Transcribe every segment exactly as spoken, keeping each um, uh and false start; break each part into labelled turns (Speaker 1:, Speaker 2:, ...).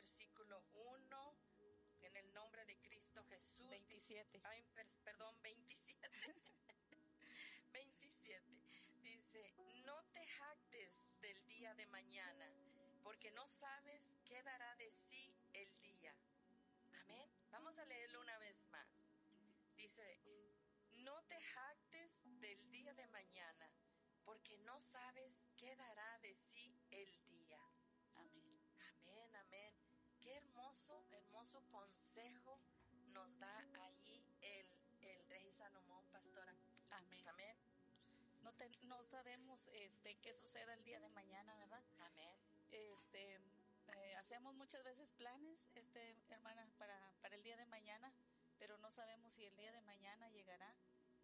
Speaker 1: versículo uno, en el nombre de Cristo Jesús.
Speaker 2: veintisiete.
Speaker 1: Dice, ay, per, perdón, veintisiete. veintisiete. Dice, no te jactes del día de mañana, porque no sabes qué dará de sí el día. Amén. Vamos a leerlo una vez más. Dice, no te jactes del día de mañana, porque no sabes qué dará de sí el día.
Speaker 2: Amén.
Speaker 1: Amén, amén. Qué hermoso, hermoso consejo nos da ahí el, el rey Salomón, pastora.
Speaker 2: Amén.
Speaker 1: Amén.
Speaker 2: No, te, no sabemos este, qué suceda el día de mañana, ¿verdad?
Speaker 1: Amén.
Speaker 2: Este, eh, hacemos muchas veces planes, este, hermana, para, para el día de mañana, pero no sabemos si el día de mañana llegará.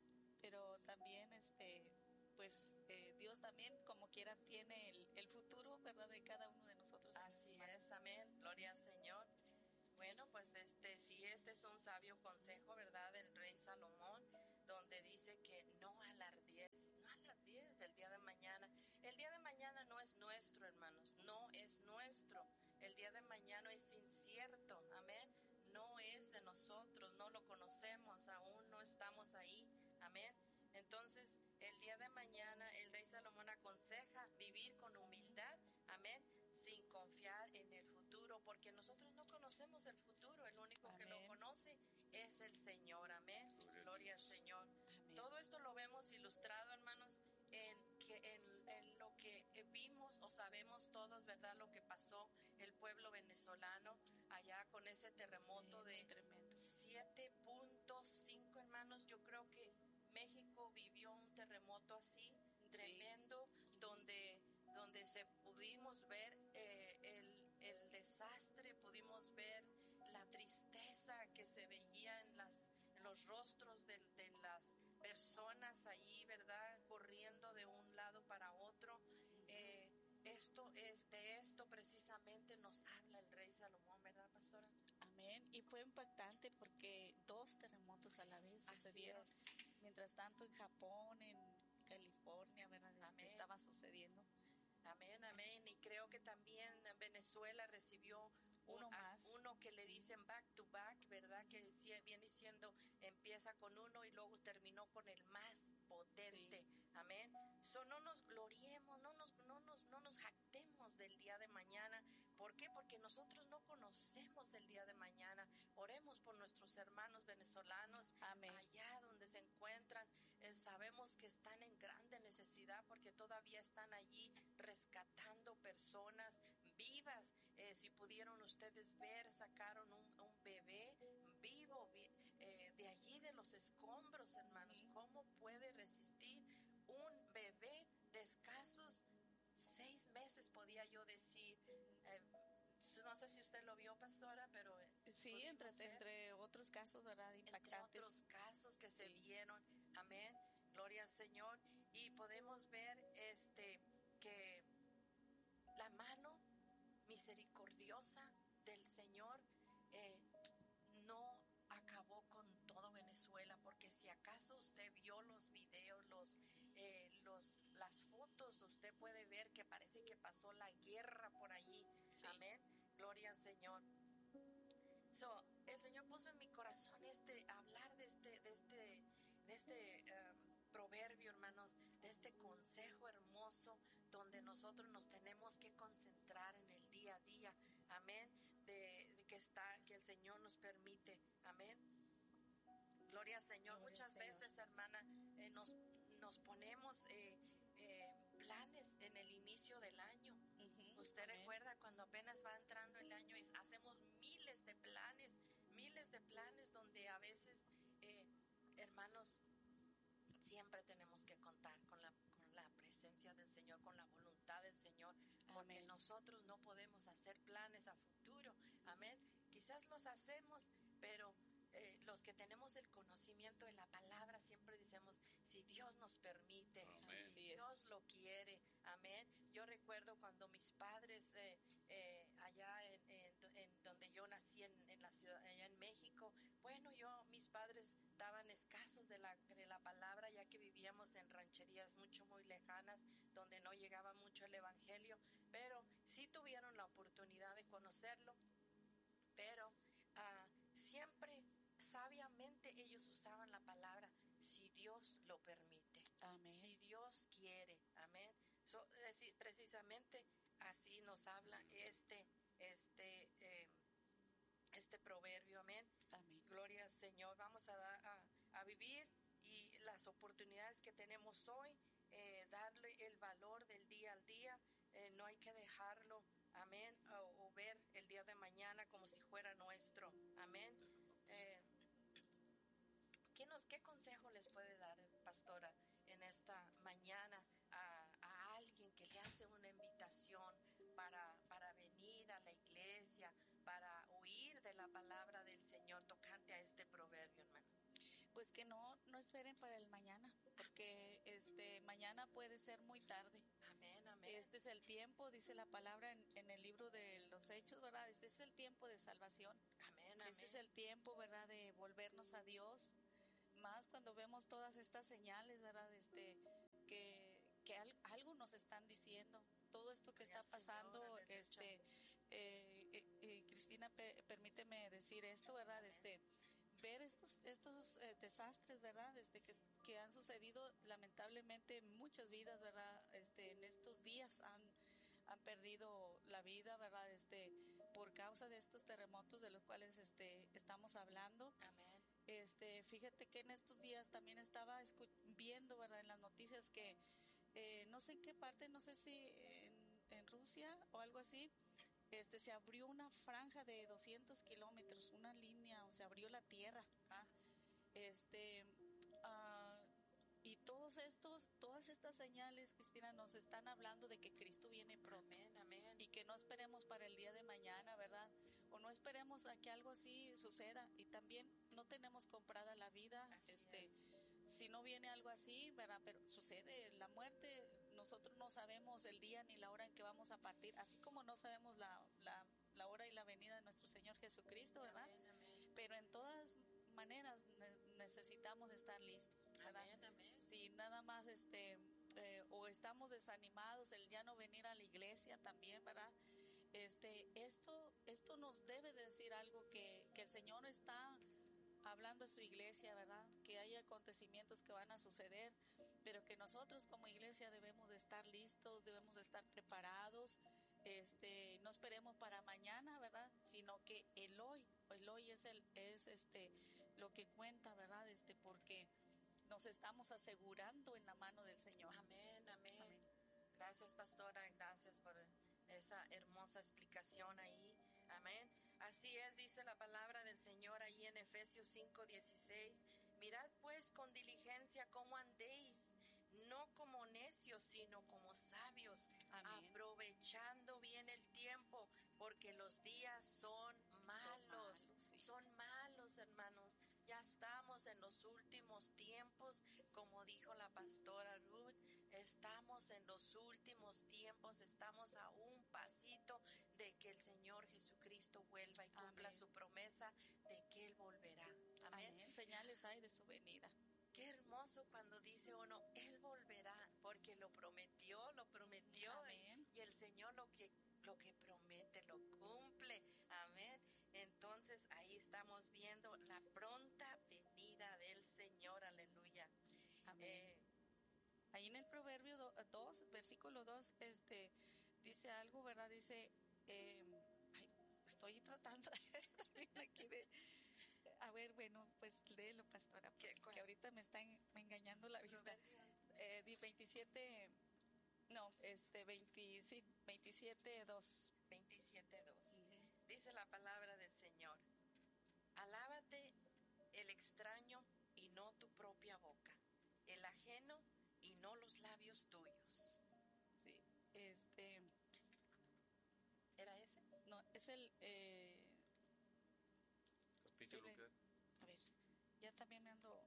Speaker 2: Pero también, este, pues, eh, Dios también, como quiera, tiene el, el futuro, ¿verdad?, de cada uno de nosotros.
Speaker 1: Así es, amén. Gloria al Señor. Bueno, pues este, sí, este es un sabio consejo, ¿verdad?, del rey Salomón, donde dice que no alardees, no alardees del día de mañana. El día de mañana no es nuestro, hermanos, no es nuestro. El día de mañana es incierto, amén. No es de nosotros, no lo conocemos, aún no estamos ahí, amén. Entonces, el día de mañana el rey Salomón aconseja vivir con humildad, amén, sin confiar en el futuro, porque nosotros no conocemos el futuro, el único amén. Que lo conoce es el Señor, amén, gloria, gloria al Señor. Amén. Todo esto lo vemos ilustrado, hermanos, en, que, en, en lo que vimos o sabemos todos, ¿verdad?, lo que pasó el pueblo venezolano allá con ese terremoto amén, de siete punto cinco, hermanos. Yo creo que México vivió un terremoto así, tremendo, sí. donde, donde se pudimos ver eh, el, el desastre, pudimos ver la tristeza que se veía en, las, en los rostros de, de las personas ahí, ¿verdad?, corriendo de un lado para otro. Eh, esto es, de esto precisamente nos habla el rey Salomón, ¿verdad, pastora?
Speaker 2: Amén. Y fue impactante porque dos terremotos a la vez sucedieron. Mientras tanto, en Japón, en California, ¿verdad?, este, estaba sucediendo.
Speaker 1: Amén, amén. Y creo que también Venezuela recibió uno un, más. Uno que le dicen back to back, ¿verdad? Que viene diciendo, empieza con uno y luego terminó con el más potente. Sí. Amén. So, no nos gloriemos, no nos, no nos, no nos jactemos del día de mañana. ¿Por qué? Porque nosotros no conocemos el día de mañana. Oremos por nuestros hermanos venezolanos. Amén. Allá donde se encuentran. Eh, sabemos que están en grande necesidad porque todavía están allí rescatando personas vivas. Eh, si pudieron ustedes ver, sacaron un, un bebé vivo eh, de allí de los escombros, hermanos. ¿Cómo puede resistir un bebé de escasos seis meses, podía yo decir? Eh, no sé si usted lo vio, pastora, pero
Speaker 2: sí, entre, entre otros casos, ¿verdad?, impactantes.
Speaker 1: Entre otros casos que se sí. vieron, amén, gloria al Señor. Y podemos ver este que la mano misericordiosa del Señor eh, no acabó con todo Venezuela, porque si acaso usted vio los videos, los, eh, los, las fotos, usted puede ver que parece que pasó la guerra por allí, sí. amén, gloria al Señor. So, el Señor puso en mi corazón este hablar de este, de este, de este um, proverbio, hermanos, de este consejo hermoso donde nosotros nos tenemos que concentrar en el día a día, amén, de, de que está, que el Señor nos permite, amén. Gloria al Señor. Gloria Muchas Señor. veces, hermana, eh, nos, nos ponemos eh, eh, planes en el inicio del año. Uh-huh. Usted Amén. Recuerda cuando apenas va entrando el año y hacemos miles de planes, miles de planes donde a veces, eh, hermanos, siempre tenemos que contar con la, con la presencia del Señor, con la voluntad del Señor, porque Amén. Nosotros no podemos hacer planes a futuro. Amén. Quizás los hacemos, pero Eh, los que tenemos el conocimiento de la palabra siempre decimos, si Dios nos permite, amén. Si Dios lo quiere, amén. Yo recuerdo cuando mis padres eh, eh, allá en, en, en donde yo nací en, en la ciudad, allá en México, bueno, yo, mis padres estaban escasos de la, de la palabra, ya que vivíamos en rancherías mucho, muy lejanas, donde no llegaba mucho el evangelio, pero sí tuvieron la oportunidad de conocerlo. pero uh, siempre sabiamente ellos usaban la palabra si Dios lo permite,
Speaker 2: amén,
Speaker 1: si Dios quiere, amén. So, es, precisamente así nos habla este, este, eh, este proverbio, amén.
Speaker 2: amén.
Speaker 1: Gloria al Señor. Vamos a, a, a vivir y las oportunidades que tenemos hoy, eh, darle el valor del día al día, eh, no hay que dejarlo, amén, o, o ver el día de mañana como si fuera nuestro, amén. Eh, ¿qué, nos, ¿Qué consejo les puede dar, pastora, en esta mañana a, a alguien que le hace una invitación para, para venir a la iglesia, para oír de la palabra del Señor tocante a este proverbio, hermano?
Speaker 2: Pues que no, no esperen para el mañana, porque este mañana puede ser muy tarde.
Speaker 1: Amén, amén.
Speaker 2: Este es el tiempo, dice la palabra en, en el libro de los Hechos, ¿verdad? Este es el tiempo de salvación.
Speaker 1: Amén,
Speaker 2: este
Speaker 1: amén.
Speaker 2: es el tiempo, ¿verdad?, de volvernos a Dios. Más cuando vemos todas estas señales, ¿verdad? Este, que, que al, algo nos están diciendo. Todo esto que
Speaker 1: Gloria
Speaker 2: está pasando,
Speaker 1: Señor,
Speaker 2: este, eh, eh, eh, Cristina, pe, permíteme decir esto, ¿verdad?
Speaker 1: Amén.
Speaker 2: Este, ver estos, estos eh, desastres, ¿verdad? Este, que, que han sucedido lamentablemente muchas vidas, ¿verdad? Este, en estos días han, han perdido la vida, ¿verdad? Este, por causa de estos terremotos de los cuales este, estamos hablando.
Speaker 1: Amén.
Speaker 2: Este, fíjate que en estos días también estaba viendo, ¿verdad?, en las noticias que eh, no sé en qué parte, no sé si en, en Rusia o algo así, este, se abrió una franja de doscientos kilómetros, una línea, o se abrió la tierra. ¿Ah? Este, uh, y todos estos, todas estas señales, Cristina, nos están hablando de que Cristo viene pronto.
Speaker 1: Amén, amén.
Speaker 2: Y que no esperemos para el día de mañana, ¿verdad? O no esperemos a que algo así suceda. Y también no tenemos comprada la vida.
Speaker 1: Así
Speaker 2: este,
Speaker 1: es.
Speaker 2: Si no viene algo así, ¿verdad? Pero sucede la muerte. Nosotros no sabemos el día ni la hora en que vamos a partir, así como no sabemos la, la, la hora y la venida de nuestro Señor Jesucristo, ¿verdad?
Speaker 1: Amén, amén.
Speaker 2: Pero en todas maneras ne- necesitamos estar listos, ¿verdad?
Speaker 1: Amén, amén.
Speaker 2: Si nada más este eh, o estamos desanimados, el ya no venir a la iglesia también, ¿verdad? Este, esto, esto nos debe decir algo, que, que el Señor está hablando a su iglesia, ¿verdad? Que hay acontecimientos que van a suceder, pero que nosotros como iglesia debemos de estar listos, debemos de estar preparados. Este, no esperemos para mañana, ¿verdad? Sino que el hoy, el hoy es el, es este, lo que cuenta, ¿verdad? Este, porque nos estamos asegurando en la mano del Señor.
Speaker 1: Amén, amén.
Speaker 2: Amén.
Speaker 1: Gracias, pastora, gracias por esa hermosa explicación ahí. Amén. Así es, dice la palabra del Señor ahí en Efesios cinco dieciséis. Mirad pues con diligencia cómo andéis, no como necios, sino como sabios,
Speaker 2: Amén.
Speaker 1: aprovechando bien el tiempo, porque los días son malos,
Speaker 2: son malos, sí.
Speaker 1: son malos, hermanos. Ya estamos en los últimos tiempos, como dijo la pastora Ruth, estamos en los últimos tiempos, estamos a un pasito de que el Señor Jesucristo vuelva y cumpla
Speaker 2: Amén.
Speaker 1: su promesa de que Él volverá. Amén.
Speaker 2: Amén. Señales hay de su venida.
Speaker 1: Qué hermoso cuando dice uno, Él volverá, porque lo prometió, lo prometió.
Speaker 2: Amén.
Speaker 1: Y, y el Señor lo que, lo que promete lo cumple. Amén. Entonces ahí estamos viendo la pronta venida del Señor. Aleluya.
Speaker 2: Amén.
Speaker 1: Eh,
Speaker 2: Ahí en el Proverbio dos, versículo dos, este, dice algo, ¿verdad? Dice, eh, ay, estoy tratando aquí de, a ver, bueno, pues léelo, pastora, porque que ahorita me está engañando la vista. Eh, veintisiete, no, este, veinte, sí, veintisiete dos.
Speaker 1: veintisiete dos. Uh-huh. Dice la palabra del Señor, alábate el extraño y no tu propia boca, el ajeno y no los labios tuyos.
Speaker 2: Sí, este...
Speaker 1: ¿Era ese?
Speaker 2: No, es el... Eh,
Speaker 3: Capítulo
Speaker 2: sí,
Speaker 3: qué?
Speaker 2: A ver, ya también me ando...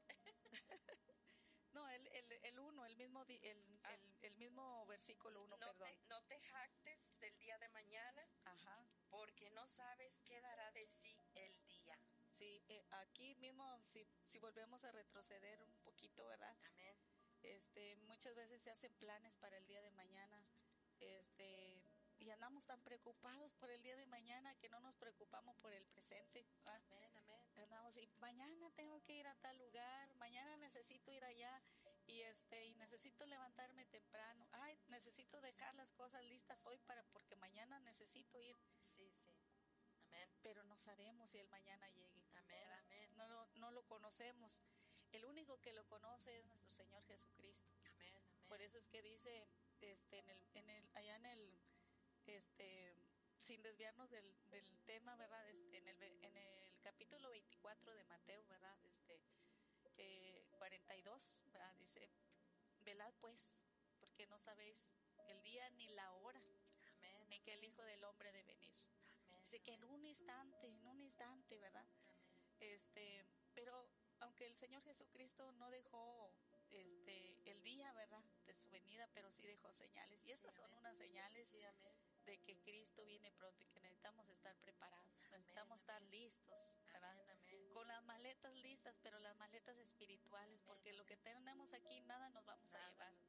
Speaker 2: No, el, el, el uno, el mismo, el, ah. el, el mismo versículo uno,
Speaker 1: no
Speaker 2: perdón.
Speaker 1: Te, no te jactes del día de mañana,
Speaker 2: ajá,
Speaker 1: porque no sabes qué dará de sí el día.
Speaker 2: Sí, eh, aquí mismo, si, si volvemos a retroceder un poquito, ¿verdad?
Speaker 1: Amén.
Speaker 2: Este, muchas veces se hacen planes para el día de mañana, este, y andamos andamos tan preocupados por el día de mañana que no nos preocupamos por el presente. ¿verdad?
Speaker 1: Amén, amén.
Speaker 2: Andamos y mañana tengo que ir a tal lugar, mañana necesito ir allá y este y necesito levantarme temprano. Ay, necesito dejar las cosas listas hoy para porque mañana necesito ir,
Speaker 1: Sí, sí. Amén.
Speaker 2: pero no sabemos si el mañana llegue.
Speaker 1: Amén,
Speaker 2: ¿verdad?
Speaker 1: amén.
Speaker 2: No lo, no lo conocemos. El único que lo conoce es nuestro Señor Jesucristo.
Speaker 1: Amén, amén.
Speaker 2: Por eso es que dice este en el en el allá en el este sin desviarnos del, del tema, ¿verdad? Este, en el en el capítulo veinticuatro de Mateo, ¿verdad? Este eh, cuarenta y dos, ¿verdad? Dice, velad pues, porque no sabéis el día ni la hora
Speaker 1: Amén.
Speaker 2: en que el Hijo del Hombre de venir.
Speaker 1: Amén.
Speaker 2: Dice que en un instante, en un instante, ¿verdad?
Speaker 1: Amén.
Speaker 2: Este, pero aunque el Señor Jesucristo no dejó este el día, ¿verdad? De su venida, pero sí dejó señales. Y estas
Speaker 1: Sí,
Speaker 2: son
Speaker 1: amén.
Speaker 2: unas señales
Speaker 1: Sí, amén.
Speaker 2: de que Cristo viene pronto y que necesitamos estar preparados, necesitamos estar
Speaker 1: amén.
Speaker 2: listos, ¿verdad?
Speaker 1: Amén, amén.
Speaker 2: Con las maletas listas, pero las maletas espirituales,
Speaker 1: Amén,
Speaker 2: porque lo
Speaker 1: amén.
Speaker 2: que tenemos aquí nada nos vamos
Speaker 1: Nada
Speaker 2: a llevar,
Speaker 1: nos